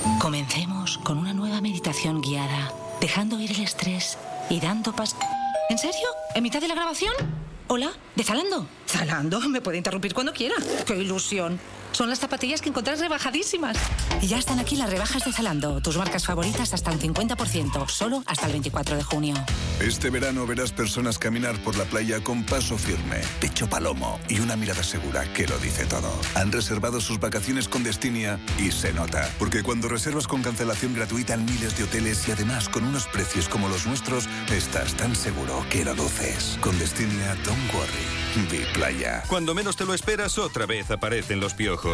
Comencemos con una nueva meditación guiada, dejando ir el estrés y dando ¿En serio? ¿En mitad de la grabación? Hola, ¿de Zalando? Zalando, me puede interrumpir cuando quiera. ¡Qué ilusión! Son las zapatillas que encontrás rebajadísimas. Y ya están aquí las rebajas de Zalando. Tus marcas favoritas hasta un 50%, solo hasta el 24 de junio. Este verano verás personas caminar por la playa con paso firme, pecho palomo y una mirada segura que lo dice todo. Han reservado sus vacaciones con Destinia y se nota. Porque cuando reservas con cancelación gratuita en miles de hoteles y además con unos precios como los nuestros, estás tan seguro que lo luces. Con Destinia, don't worry. Vi playa. Cuando menos te lo esperas, otra vez aparecen los piojos.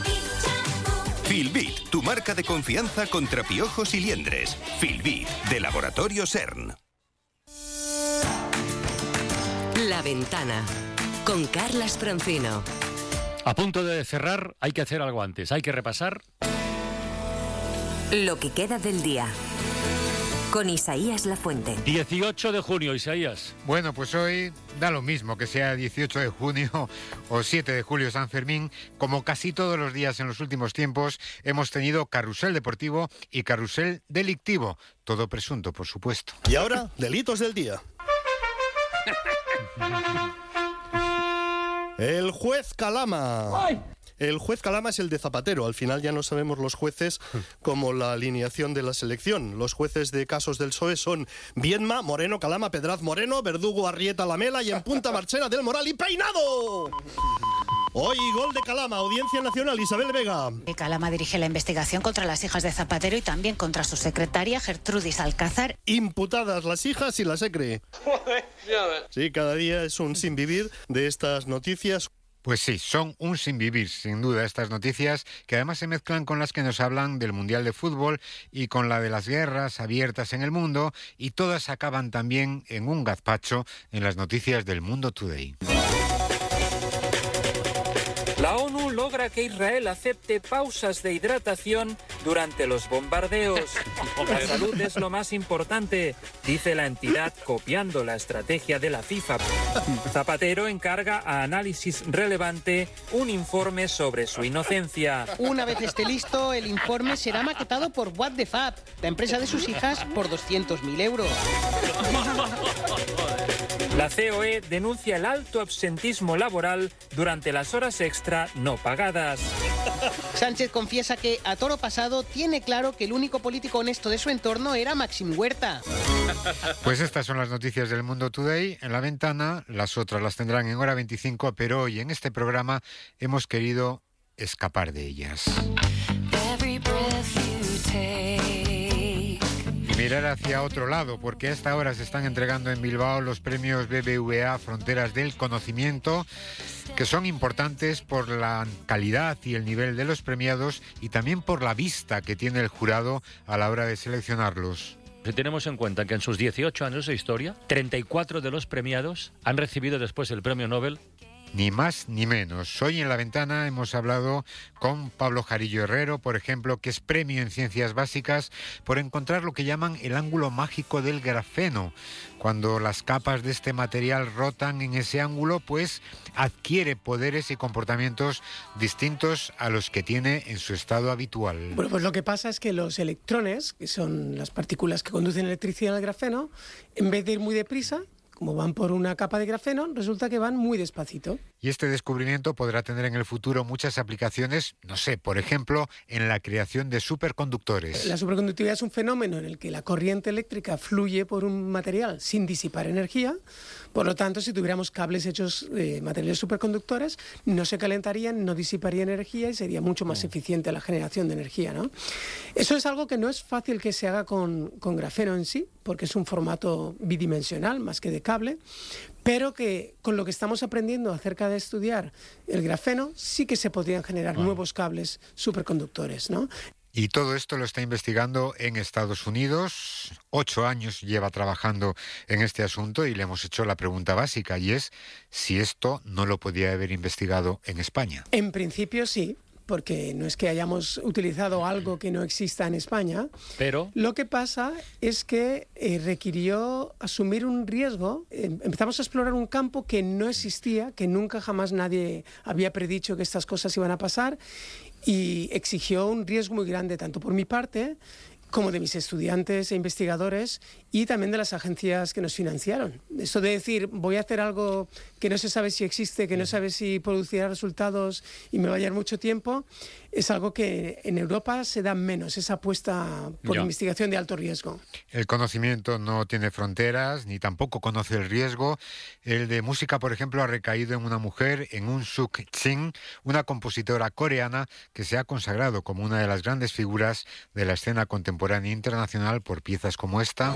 Filbit, tu marca de confianza contra piojos y liendres. Filbit, de Laboratorio CERN. La Ventana, con Carlas Francino. A punto de cerrar, hay que hacer algo antes. Hay que repasar lo que queda del día. Con Isaías Lafuente. 18 de junio, Isaías. Bueno, pues hoy da lo mismo que sea 18 de junio o 7 de julio San Fermín. Como casi todos los días en los últimos tiempos, hemos tenido carrusel deportivo y carrusel delictivo. Todo presunto, por supuesto. Y ahora, delitos del día. El juez Calama. ¡Ay! El juez Calama es el de Zapatero. Al final ya no sabemos los jueces como la alineación de la selección. Los jueces de casos del PSOE son Viedma, Moreno, Calama, Pedraz, Moreno, Verdugo, Arrieta, Lamela y en punta Marchena del Moral y Peinado. Hoy gol de Calama, Audiencia Nacional, Isabel Vega. Calama dirige la investigación contra las hijas de Zapatero y también contra su secretaria Gertrudis Alcázar. Imputadas las hijas y la secre. Sí, cada día es un sinvivir de estas noticias. Pues sí, son un sinvivir, sin duda, estas noticias, que además se mezclan con las que nos hablan del Mundial de Fútbol y con la de las guerras abiertas en el mundo, y todas acaban también en un gazpacho en las noticias del Mundo Today. La ONU logra que Israel acepte pausas de hidratación durante los bombardeos. La salud es lo más importante, dice la entidad copiando la estrategia de la FIFA. Zapatero encarga a Análisis Relevante un informe sobre su inocencia. Una vez esté listo, el informe será maquetado por What the Fab, la empresa de sus hijas, por 200.000 euros. La COE denuncia el alto absentismo laboral durante las horas extra no pagadas. Sánchez confiesa que, a toro pasado, tiene claro que el único político honesto de su entorno era Maxim Huerta. Pues estas son las noticias del Mundo Today en La Ventana. Las otras las tendrán en hora 25, pero hoy en este programa hemos querido escapar de ellas. Mirar hacia otro lado, porque a esta hora se están entregando en Bilbao los premios BBVA Fronteras del Conocimiento, que son importantes por la calidad y el nivel de los premiados y también por la vista que tiene el jurado a la hora de seleccionarlos. Si tenemos en cuenta que en sus 18 años de historia, 34 de los premiados han recibido después el premio Nobel. Ni más ni menos. Hoy en La Ventana hemos hablado con Pablo Jarillo Herrero, por ejemplo, que es premio en Ciencias Básicas por encontrar lo que llaman el ángulo mágico del grafeno. Cuando las capas de este material rotan en ese ángulo, pues adquiere poderes y comportamientos distintos a los que tiene en su estado habitual. Bueno, pues lo que pasa es que los electrones, que son las partículas que conducen electricidad al grafeno, en vez de ir muy deprisa, como van por una capa de grafeno, resulta que van muy despacito. Y este descubrimiento podrá tener en el futuro muchas aplicaciones, no sé, por ejemplo, en la creación de superconductores. La superconductividad es un fenómeno en el que la corriente eléctrica fluye por un material sin disipar energía. Por lo tanto, si tuviéramos cables hechos de materiales superconductores, no se calentarían, no disiparían energía y sería mucho más eficiente la generación de energía, ¿no? Eso es algo que no es fácil que se haga con grafeno en sí, porque es un formato bidimensional más que de cable, pero que con lo que estamos aprendiendo acerca de estudiar el grafeno sí que se podrían generar nuevos cables superconductores, ¿no? Y todo esto lo está investigando en Estados Unidos. 8 años lleva trabajando en este asunto y le hemos hecho la pregunta básica, y es si esto no lo podía haber investigado en España. En principio sí, porque no es que hayamos utilizado algo que no exista en España, pero lo que pasa es que requirió asumir un riesgo. Empezamos a explorar un campo que no existía, que nunca jamás nadie había predicho que estas cosas iban a pasar, y exigió un riesgo muy grande, tanto por mi parte como de mis estudiantes e investigadores y también de las agencias que nos financiaron. Eso de decir, voy a hacer algo que no se sabe si existe, que no sabe si producirá resultados y me va a llevar mucho tiempo, es algo que en Europa se da menos, esa apuesta por investigación de alto riesgo. El conocimiento no tiene fronteras, ni tampoco conoce el riesgo. El de música, por ejemplo, ha recaído en una mujer, en Un Suk Ching, una compositora coreana que se ha consagrado como una de las grandes figuras de la escena contemporánea internacional por piezas como esta.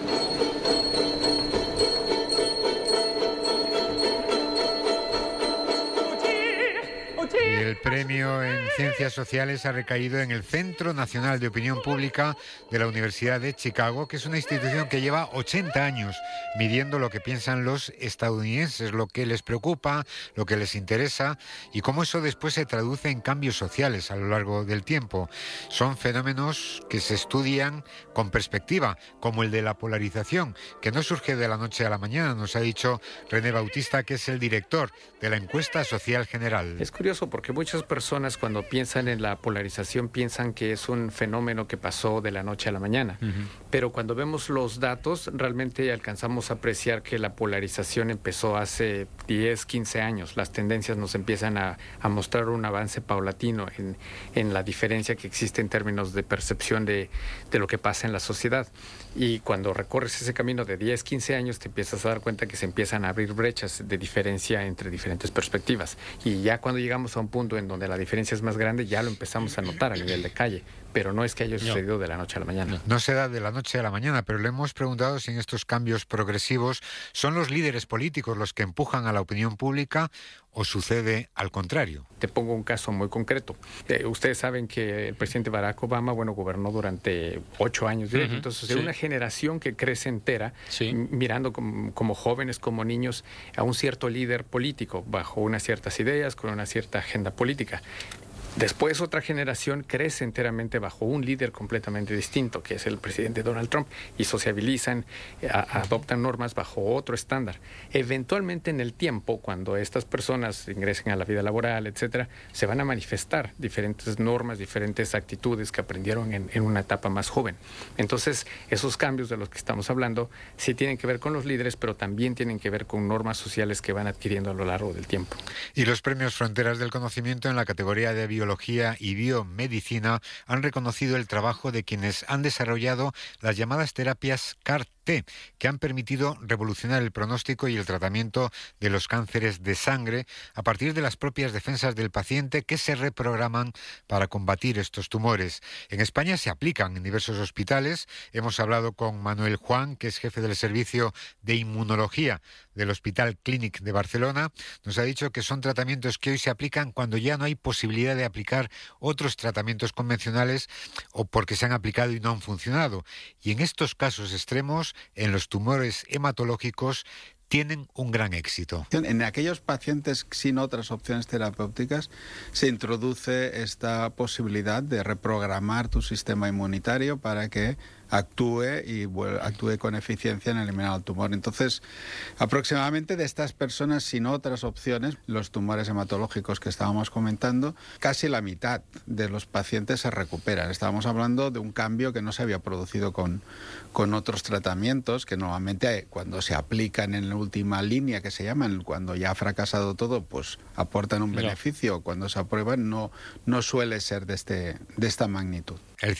Y el premio en Ciencias Sociales ha recaído en el Centro Nacional de Opinión Pública de la Universidad de Chicago, que es una institución que lleva 80 años midiendo lo que piensan los estadounidenses, lo que les preocupa, lo que les interesa y cómo eso después se traduce en cambios sociales a lo largo del tiempo. Son fenómenos que se estudian con perspectiva, como el de la polarización, que no surge de la noche a la mañana, nos ha dicho René Bautista, que es el director de la Encuesta Social General. Es curioso porque muchas personas cuando piensan en la polarización piensan que es un fenómeno que pasó de la noche a la mañana. Pero cuando vemos los datos realmente alcanzamos a apreciar que la polarización empezó hace 10, 15 años. Las tendencias nos empiezan a mostrar un avance paulatino en la diferencia que existe en términos de percepción de lo que pasa en la sociedad. Y cuando recorres ese camino de 10, 15 años te empiezas a dar cuenta que se empiezan a abrir brechas de diferencia entre diferentes perspectivas. Y ya cuando llegamos a un punto en donde la diferencia es más grande, ya lo empezamos a notar a nivel de calle. Pero no es que haya sucedido de la noche a la mañana. No se da de la noche a la mañana, pero le hemos preguntado si en estos cambios progresivos son los líderes políticos los que empujan a la opinión pública o sucede al contrario. Te pongo un caso muy concreto. Ustedes saben que el presidente Barack Obama, gobernó durante 8 años. Entonces, de una generación que crece entera, mirando como jóvenes, como niños, a un cierto líder político, bajo unas ciertas ideas, con una cierta agenda política. Después otra generación crece enteramente bajo un líder completamente distinto, que es el presidente Donald Trump, y sociabilizan, adoptan normas bajo otro estándar. Eventualmente en el tiempo, cuando estas personas ingresen a la vida laboral, etcétera, se van a manifestar diferentes normas, diferentes actitudes que aprendieron en una etapa más joven. Entonces, esos cambios de los que estamos hablando sí tienen que ver con los líderes, pero también tienen que ver con normas sociales que van adquiriendo a lo largo del tiempo. Y los premios Fronteras del Conocimiento en la categoría de Biología y Biomedicina han reconocido el trabajo de quienes han desarrollado las llamadas terapias CAR-T, que han permitido revolucionar el pronóstico y el tratamiento de los cánceres de sangre a partir de las propias defensas del paciente que se reprograman para combatir estos tumores. En España se aplican en diversos hospitales. Hemos hablado con Manuel Juan, que es jefe del Servicio de Inmunología del Hospital Clínic de Barcelona. Nos ha dicho que son tratamientos que hoy se aplican cuando ya no hay posibilidad de aplicar otros tratamientos convencionales o porque se han aplicado y no han funcionado. Y en estos casos extremos, en los tumores hematológicos, tienen un gran éxito. En aquellos pacientes sin otras opciones terapéuticas se introduce esta posibilidad de reprogramar tu sistema inmunitario para que actúe y actúe con eficiencia en eliminar el tumor. Entonces, aproximadamente de estas personas sin otras opciones, los tumores hematológicos que estábamos comentando, casi la mitad de los pacientes se recuperan. Estábamos hablando de un cambio que no se había producido con otros tratamientos que normalmente cuando se aplican en la última línea, que se llaman, cuando ya ha fracasado todo, pues aportan un beneficio. Cuando se aprueban no suele ser de esta magnitud. El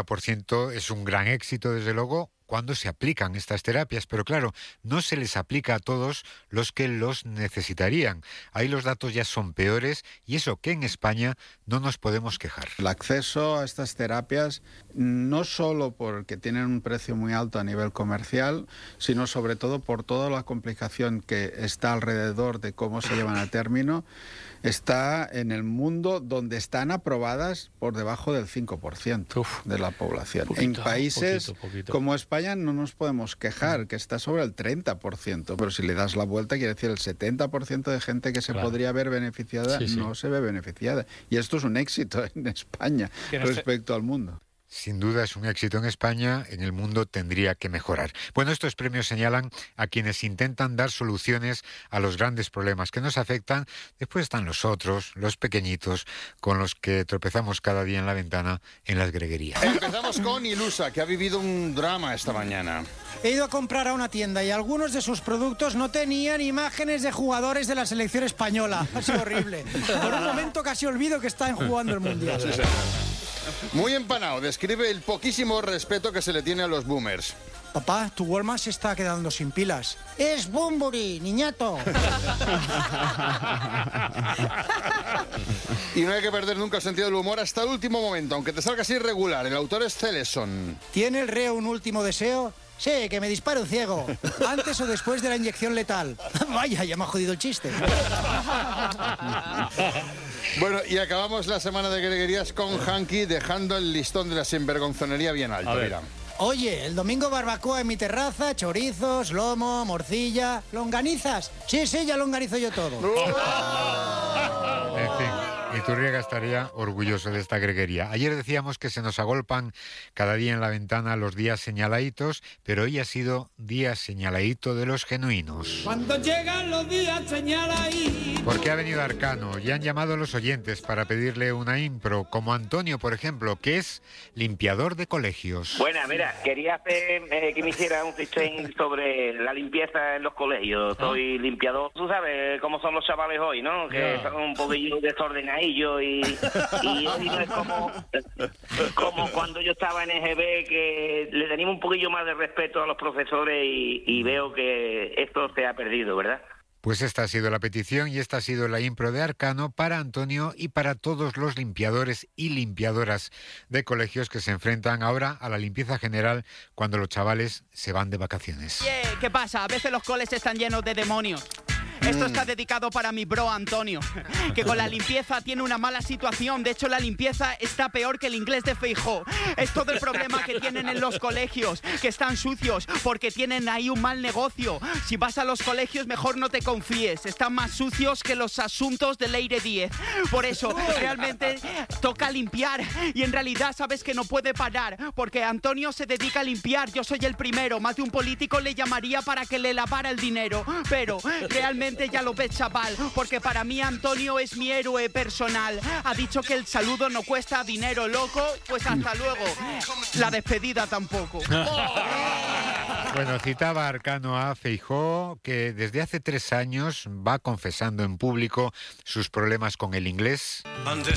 50% es un gran éxito, desde luego, cuando se aplican estas terapias, pero claro, no se les aplica a todos los que los necesitarían. Ahí los datos ya son peores y eso que en España no nos podemos quejar. El acceso a estas terapias, no solo porque tienen un precio muy alto a nivel comercial, sino sobre todo por toda la complicación que está alrededor de cómo se llevan a término, está en el mundo donde están aprobadas por debajo del 5% de la población. En países como España no nos podemos quejar, que está sobre el 30%, pero si le das la vuelta quiere decir el 70% de gente que se podría ver beneficiada no se ve beneficiada. Y esto es un éxito en España respecto al mundo. Sin duda es un éxito en España, en el mundo tendría que mejorar. Bueno, estos premios señalan a quienes intentan dar soluciones a los grandes problemas que nos afectan. Después están los otros, los pequeñitos, con los que tropezamos cada día en la ventana en las greguerías. Empezamos con Ilusa, que ha vivido un drama esta mañana. He ido a comprar a una tienda y algunos de sus productos no tenían imágenes de jugadores de la selección española. Ha sido horrible. Por un momento casi olvido que están jugando el Mundial. Sí, sí. Muy empanado, describe el poquísimo respeto que se le tiene a los boomers. Papá, tu Walkman se está quedando sin pilas. ¡Es Bumburi, niñato! Y no hay que perder nunca el sentido del humor hasta el último momento, aunque te salgas irregular. El autor es Celeson. ¿Tiene el reo un último deseo? Sí, que me dispare un ciego. ¿Antes o después de la inyección letal? Vaya, ya me ha jodido el chiste. Bueno, y acabamos la semana de greguerías con Hanky, dejando el listón de la sinvergonzonería bien alto. Mira. Oye, el domingo barbacoa en mi terraza, chorizos, lomo, morcilla, longanizas. Sí, ya longanizo yo todo. En fin, Iturriaga estaría orgulloso de esta greguería. Ayer decíamos que se nos agolpan cada día en la ventana los días señaladitos, pero hoy ha sido día señaladito de los genuinos. Cuando llegan los días señaladitos. Porque ha venido Arcano y han llamado a los oyentes para pedirle una impro, como Antonio, por ejemplo, que es limpiador de colegios. Bueno, mira, quería hacer que me hiciera un freestyle sobre la limpieza en los colegios. Soy limpiador. Tú sabes cómo son los chavales hoy, ¿no? Que son un poquillo desordenadillos y hoy no es como cuando yo estaba en EGB, que le teníamos un poquillo más de respeto a los profesores y veo que esto se ha perdido, ¿verdad? Pues esta ha sido la petición y esta ha sido la impro de Arcano para Antonio y para todos los limpiadores y limpiadoras de colegios que se enfrentan ahora a la limpieza general cuando los chavales se van de vacaciones. ¿Qué pasa? A veces los coles están llenos de demonios. Esto está dedicado para mi bro Antonio, que con la limpieza tiene una mala situación. De hecho, la limpieza está peor que el inglés de Feijóo. Es todo el problema que tienen en los colegios, que están sucios, porque tienen ahí un mal negocio. Si vas a los colegios, mejor no te confíes. Están más sucios que los asuntos de Leire 10. Por eso, realmente toca limpiar. Y en realidad sabes que no puede parar, porque Antonio se dedica a limpiar. Yo soy el primero. Más de un político le llamaría para que le lavara el dinero. Pero realmente ya lo ves, chaval, porque para mí Antonio es mi héroe personal. Ha dicho que el saludo no cuesta dinero, loco. Pues hasta luego. La despedida tampoco. Bueno, citaba Arcano a Feijóo, que desde hace 3 años va confesando en público sus problemas con el inglés. Antes